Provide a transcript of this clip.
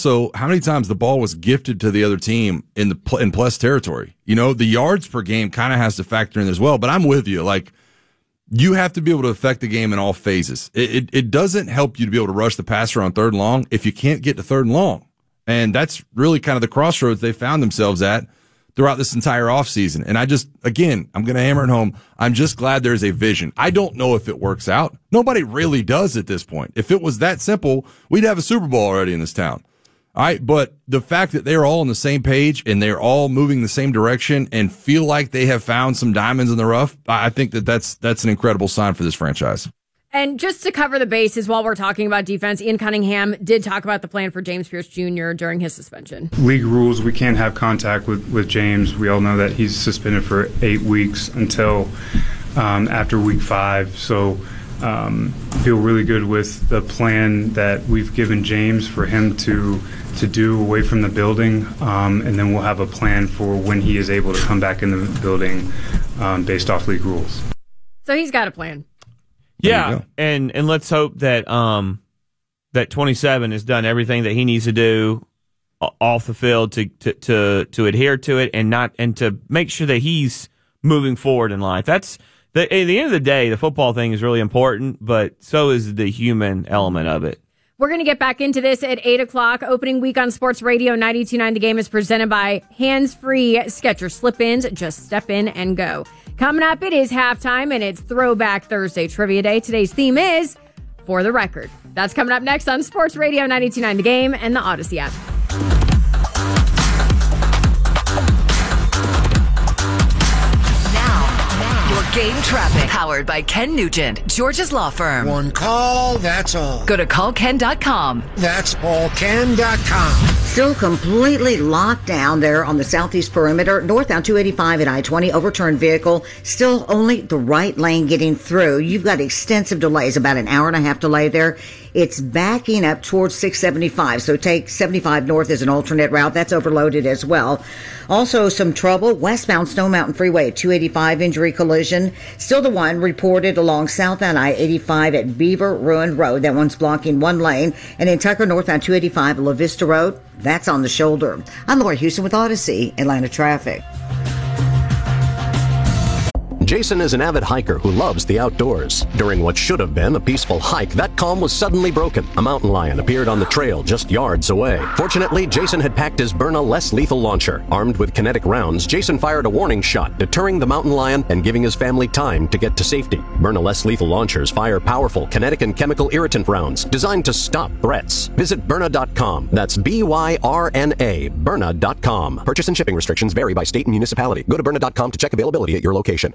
also how many times the ball was gifted to the other team in plus territory. You know, the yards per game kind of has to factor in as well. But I'm with you. Like, you have to be able to affect the game in all phases. It doesn't help you to be able to rush the passer on third and long if you can't get to third and long. And that's really kind of the crossroads they found themselves at throughout this entire offseason. And I'm going to hammer it home. I'm just glad there's a vision. I don't know if it works out. Nobody really does at this point. If it was that simple, we'd have a Super Bowl already in this town. All right. But the fact that they're all on the same page and they're all moving the same direction and feel like they have found some diamonds in the rough, I think that's an incredible sign for this franchise. And just to cover the bases while we're talking about defense, Ian Cunningham did talk about the plan for James Pierce Jr. during his suspension. League rules, we can't have contact with James. We all know that he's suspended for 8 weeks until after week 5. So feel really good with the plan that we've given James for him to do away from the building. And then we'll have a plan for when he is able to come back in the building based off league rules. So he's got a plan. Yeah, and let's hope that that 27 has done everything that he needs to do off the field to adhere to it and to make sure that he's moving forward in life. That's at the end of the day, the football thing is really important, but so is the human element of it. We're going to get back into this at 8 o'clock. Opening week on Sports Radio 92.9 The Game is presented by Hands-Free Skechers Slip-Ins. Just step in and go. Coming up, it is halftime, and it's Throwback Thursday Trivia Day. Today's theme is For the Record. That's coming up next on Sports Radio 92.9 The Game and the Odyssey app. Game traffic, powered by Ken Nugent, George's Law Firm. One call, that's all. Go to callken.com. That's allken.com. Still completely locked down there on the southeast perimeter, northbound 285 at I-20, overturned vehicle, still only the right lane getting through. You've got extensive delays, about an hour and a half delay there. It's backing up towards 675, so take 75 north as an alternate route. That's overloaded as well. Also, some trouble westbound Snow Mountain Freeway at 285, injury collision. Still the one reported along southbound I-85 at Beaver Ruin Road. That one's blocking one lane. And in Tucker, northbound 285 La Vista Road, that's on the shoulder. I'm Laura Houston with Odyssey, Atlanta Traffic. Jason is an avid hiker who loves the outdoors. During what should have been a peaceful hike, that calm was suddenly broken. A mountain lion appeared on the trail just yards away. Fortunately, Jason had packed his Byrna less lethal launcher. Armed with kinetic rounds, Jason fired a warning shot, deterring the mountain lion and giving his family time to get to safety. Byrna less lethal launchers fire powerful kinetic and chemical irritant rounds designed to stop threats. Visit Byrna.com. That's BYRNA, Byrna.com. Purchase and shipping restrictions vary by state and municipality. Go to Byrna.com to check availability at your location.